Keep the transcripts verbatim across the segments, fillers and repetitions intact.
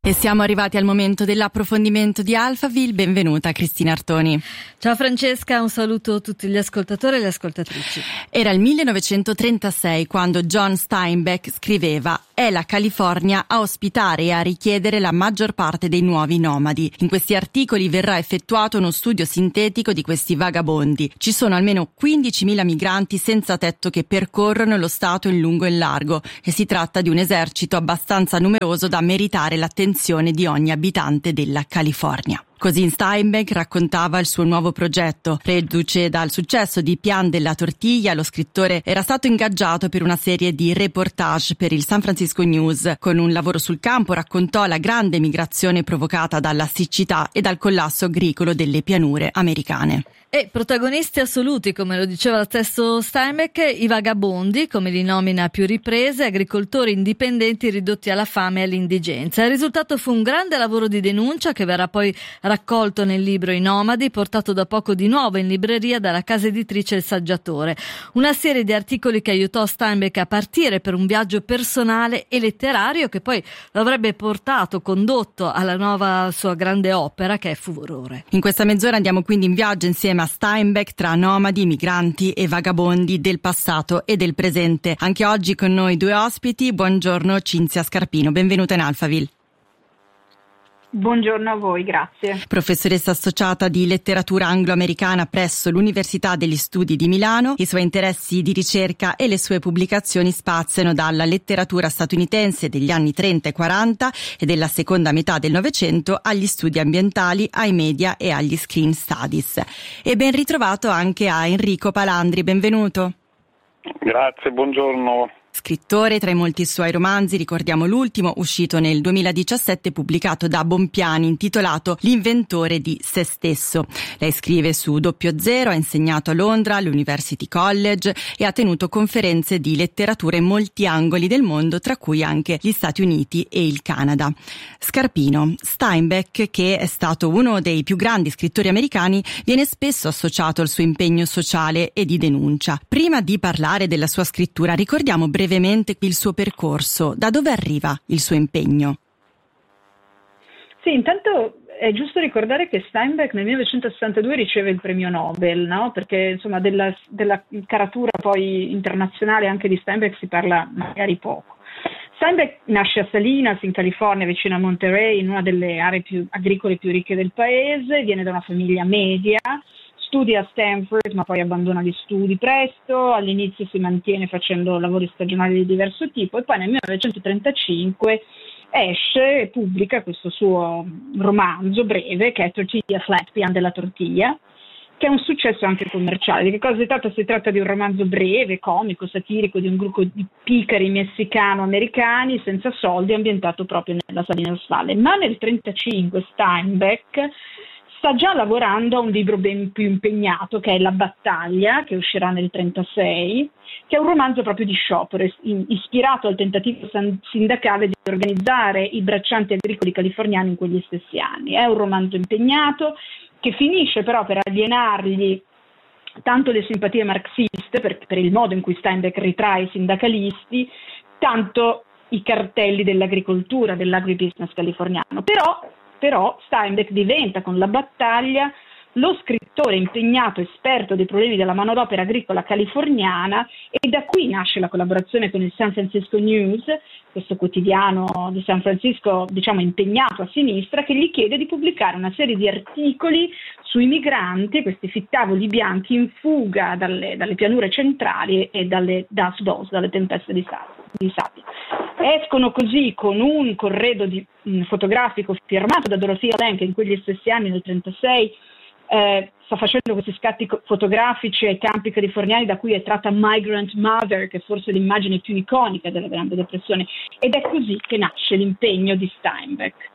E siamo arrivati al momento dell'approfondimento di Alphaville. Benvenuta Cristina Artoni. Ciao Francesca, un saluto a tutti gli ascoltatori e le ascoltatrici. Era il millenovecentotrentasei quando John Steinbeck scriveva: è la California a ospitare e a richiedere la maggior parte dei nuovi nomadi. In questi articoli verrà effettuato uno studio sintetico di questi vagabondi. Ci sono almeno quindicimila migranti senza tetto che percorrono lo stato in lungo e in largo e si tratta di un esercito abbastanza numeroso da meritare l'attenzione di ogni abitante della California. Così Steinbeck raccontava il suo nuovo progetto. Reduce dal successo di Pian della Tortiglia, lo scrittore era stato ingaggiato per una serie di reportage per il San Francisco News. Con un lavoro sul campo raccontò la grande migrazione provocata dalla siccità e dal collasso agricolo delle pianure americane. E protagonisti assoluti, come lo diceva lo stesso Steinbeck, i vagabondi, come li nomina a più riprese, agricoltori indipendenti ridotti alla fame e all'indigenza. Il risultato fu un grande lavoro di denuncia che verrà poi raccolto nel libro I Nomadi, portato da poco di nuovo in libreria dalla casa editrice Il Saggiatore. Una serie di articoli che aiutò Steinbeck a partire per un viaggio personale e letterario che poi lo avrebbe portato, condotto alla nuova sua grande opera che è Furore. In questa mezz'ora andiamo quindi in viaggio insieme a Steinbeck tra nomadi, migranti e vagabondi del passato e del presente. Anche oggi con noi due ospiti. Buongiorno Cinzia Scarpino, benvenuta in Alphaville. Buongiorno a voi, grazie. Professoressa associata di letteratura anglo-americana presso l'Università degli Studi di Milano. I suoi interessi di ricerca e le sue pubblicazioni spaziano dalla letteratura statunitense degli anni trenta e quaranta e della seconda metà del Novecento agli studi ambientali, ai media e agli screen studies. E ben ritrovato anche a Enrico Palandri, benvenuto. Grazie, buongiorno. Scrittore, tra i molti suoi romanzi ricordiamo l'ultimo, uscito nel duemiladiciassette, pubblicato da Bompiani, intitolato L'inventore di se stesso. Lei scrive su Doppio Zero, ha insegnato a Londra all'University College e ha tenuto conferenze di letteratura in molti angoli del mondo, tra cui anche gli Stati Uniti e il Canada. Scarpino, Steinbeck, che è stato uno dei più grandi scrittori americani, viene spesso associato al suo impegno sociale e di denuncia. Prima di parlare della sua scrittura, ricordiamo brevemente brevemente il suo percorso. Da dove arriva il suo impegno? Sì, intanto è giusto ricordare che Steinbeck nel millenovecentosessantadue riceve il premio Nobel, no? Perché insomma della, della caratura poi internazionale anche di Steinbeck si parla magari poco. Steinbeck nasce a Salinas, in California, vicino a Monterey, in una delle aree più agricole più ricche del paese. Viene da una famiglia media. Studia a Stanford, ma poi abbandona gli studi presto. All'inizio si mantiene facendo lavori stagionali di diverso tipo e poi nel millenovecentotrentacinque esce e pubblica questo suo romanzo breve che è Tortilla Flat, Pian della Tortiglia, che è un successo anche commerciale. Di che cosa si tratta? Si tratta di un romanzo breve, comico, satirico di un gruppo di picari messicano-americani senza soldi, ambientato proprio nella Salinas Valley. Ma nel millenovecentotrentacinque Steinbeck sta già lavorando a un libro ben più impegnato, che è La battaglia, che uscirà nel trentasei, che è un romanzo proprio di sciopero, ispirato al tentativo sindacale di organizzare i braccianti agricoli californiani in quegli stessi anni. È un romanzo impegnato che finisce però per alienargli tanto le simpatie marxiste, per, per il modo in cui Steinbeck ritrae i sindacalisti, tanto i cartelli dell'agricoltura, dell'agribusiness californiano. Però Però Steinbeck diventa con La battaglia lo scrittore impegnato, esperto dei problemi della manodopera agricola californiana, e da qui nasce la collaborazione con il San Francisco News, questo quotidiano di San Francisco, diciamo impegnato a sinistra, che gli chiede di pubblicare una serie di articoli sui migranti, questi fittavoli bianchi in fuga dalle, dalle pianure centrali e dalle Dust Bowls, dalle tempeste di sabbia. Escono così con un corredo di, mh, fotografico firmato da Dorothea Lange, che in quegli stessi anni, nel trentasei, eh, sta facendo questi scatti fotografici ai campi californiani da cui è tratta Migrant Mother, che è forse l'immagine più iconica della Grande Depressione, ed è così che nasce l'impegno di Steinbeck.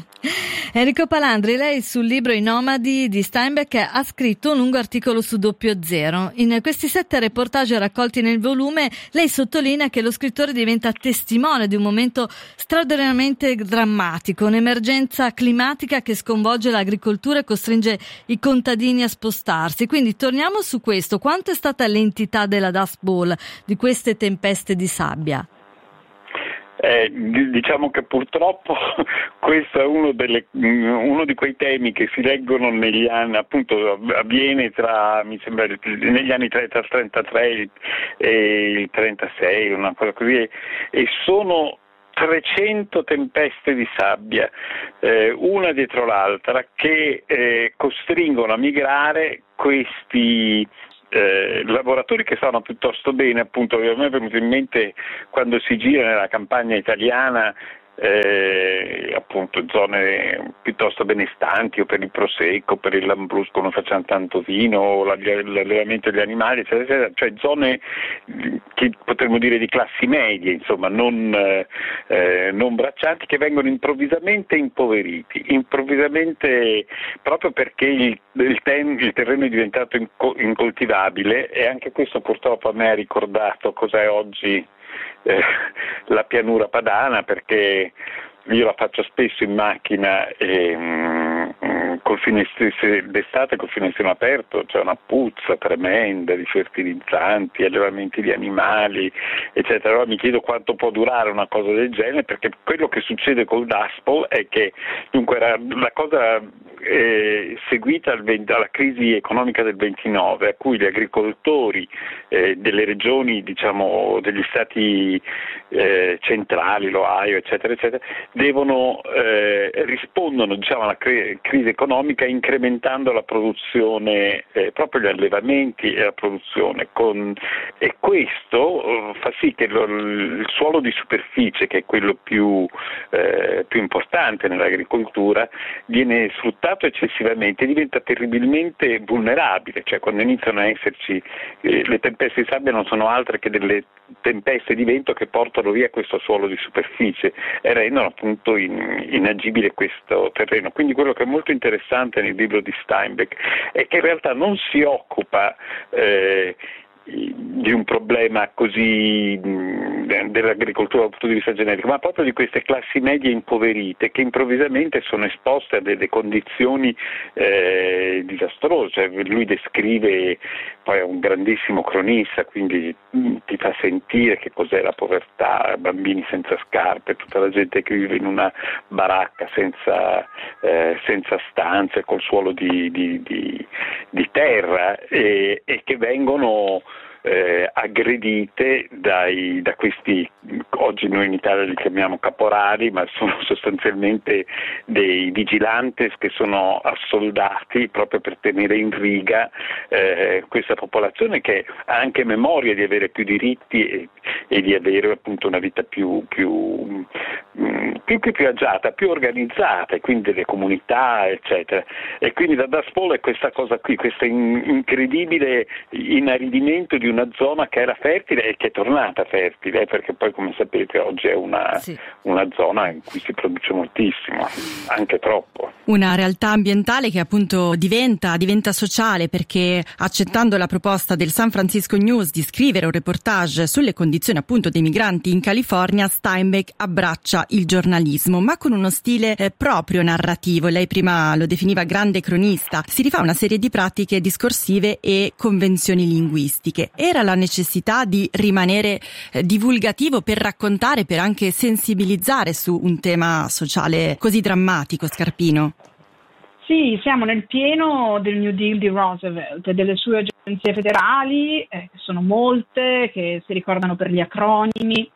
Enrico Palandri, lei sul libro I Nomadi di Steinbeck ha scritto un lungo articolo su Doppio Zero. In questi sette reportage raccolti nel volume lei sottolinea che lo scrittore diventa testimone di un momento straordinariamente drammatico, un'emergenza climatica che sconvolge l'agricoltura e costringe i contadini a spostarsi. Quindi torniamo su questo: quanto è stata l'entità della Dust Bowl, di queste tempeste di sabbia? Eh, diciamo che purtroppo questo è uno, delle, uno di quei temi che si leggono negli anni, appunto avviene tra, mi sembra, negli anni trenta, il trentatré e il trentasei, una cosa così, e sono trecento tempeste di sabbia, eh, una dietro l'altra, che eh, costringono a migrare questi Eh, lavoratori che stanno piuttosto bene. Appunto, a me è venuto in mente quando si gira nella campagna italiana, eh, appunto zone piuttosto benestanti, o per il prosecco, per il lambrusco non facciamo tanto vino, l'allevamento degli animali, eccetera, eccetera, cioè zone che potremmo dire di classi medie, insomma, non, eh, non braccianti, che vengono improvvisamente impoveriti, improvvisamente proprio perché il, il, ten, il terreno è diventato inco, incoltivabile, e anche questo purtroppo a me ha ricordato cos'è oggi Eh, la pianura padana, perché io la faccio spesso in macchina e mm, col finestrino d'estate col finestrino aperto c'è una puzza tremenda di fertilizzanti, allevamenti di animali, eccetera. Allora mi chiedo quanto può durare una cosa del genere, perché quello che succede col Dust Bowl è che dunque era la cosa eh, seguita al, alla crisi economica del ventinove, a cui gli agricoltori eh, delle regioni, diciamo degli stati eh, centrali, l'Ohio, eccetera, eccetera, devono eh, rispondono diciamo alla cre- crisi economica incrementando la produzione, eh, proprio gli allevamenti e la produzione, con, e questo eh, fa sì che lo, il suolo di superficie, che è quello più, eh, più importante nell'agricoltura, viene sfruttato eccessivamente, diventa terribilmente vulnerabile, cioè quando iniziano a esserci eh, le tempeste di sabbia non sono altre che delle tempeste di vento che portano via questo suolo di superficie e rendono appunto in, inagibile questo terreno. Quindi quello che è molto interessante nel libro di Steinbeck è che in realtà non si occupa eh, di un problema così mh, dell'agricoltura dal punto di vista generico, ma proprio di queste classi medie impoverite che improvvisamente sono esposte a delle condizioni eh, disastrose. Cioè, lui descrive, poi è un grandissimo cronista, quindi mh, ti fa sentire che cos'è la povertà, bambini senza scarpe, tutta la gente che vive in una baracca senza, eh, senza stanze, col suolo di, di, di, di terra, e, e che vengono Eh, aggredite dai, da questi, oggi noi in Italia li chiamiamo caporali, ma sono sostanzialmente dei vigilantes che sono assoldati proprio per tenere in riga eh, questa popolazione, che ha anche memoria di avere più diritti e, e di avere appunto una vita più, più, mh, più, più, più agiata, più organizzata, e quindi delle comunità, eccetera. E quindi da Dust Bowl è questa cosa qui, questo in, incredibile inaridimento di una zona che era fertile e che è tornata fertile, perché poi, come sapete, oggi è una, sì. una zona in cui si produce moltissimo, anche troppo. Una realtà ambientale che appunto diventa, diventa sociale, perché accettando la proposta del San Francisco News di scrivere un reportage sulle condizioni appunto dei migranti in California, Steinbeck abbraccia il giornalismo, ma con uno stile eh, proprio narrativo. Lei prima lo definiva grande cronista. Si rifà una serie di pratiche discorsive e convenzioni linguistiche. Era la necessità di rimanere eh, divulgativo per raccontare, per anche sensibilizzare su un tema sociale così drammatico, Scarpino? Sì, siamo nel pieno del New Deal di Roosevelt e delle sue agenzie federali, eh, che sono molte, che si ricordano per gli acronimi,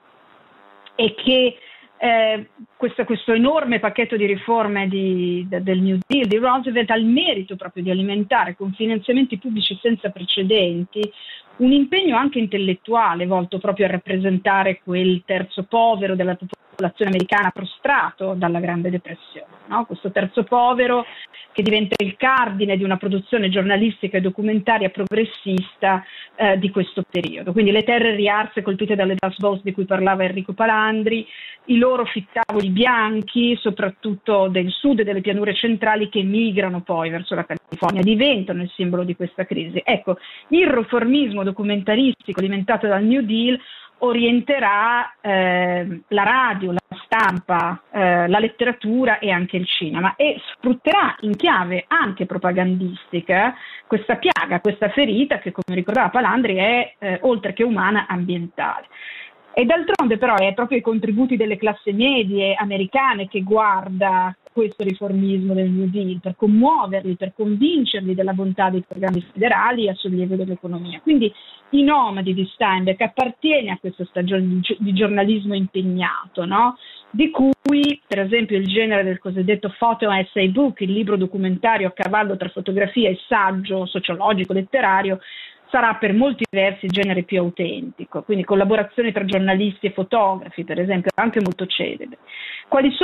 e che eh, questo, questo enorme pacchetto di riforme di, de, del New Deal di Roosevelt ha il merito proprio di alimentare con finanziamenti pubblici senza precedenti un impegno anche intellettuale volto proprio a rappresentare quel terzo povero della popolazione americana prostrato dalla Grande Depressione, no? Questo terzo povero che diventa il cardine di una produzione giornalistica e documentaria progressista eh, di questo periodo. Quindi le terre riarse colpite dalle Dust Bowls di cui parlava Enrico Palandri, i loro fittavoli bianchi, soprattutto del sud e delle pianure centrali, che migrano poi verso la California, diventano il simbolo di questa crisi. Ecco, il riformismo documentaristico alimentato dal New Deal orienterà eh, la radio, la stampa, eh, la letteratura e anche il cinema, e sfrutterà in chiave anche propagandistica questa piaga, questa ferita che, come ricordava Palandri, è eh, oltre che umana, ambientale. E d'altronde però è proprio i contributi delle classi medie americane che guarda questo riformismo del New Deal, per commuoverli, per convincerli della bontà dei programmi federali a sollievo dell'economia. Quindi I nomadi di Steinbeck appartiene a questa stagione di, di giornalismo impegnato, no? Di cui per esempio il genere del cosiddetto photo essay book, il libro documentario a cavallo tra fotografia e saggio sociologico, letterario, sarà per molti versi il genere più autentico, quindi collaborazioni tra giornalisti e fotografi, per esempio, anche molto celebre. Quali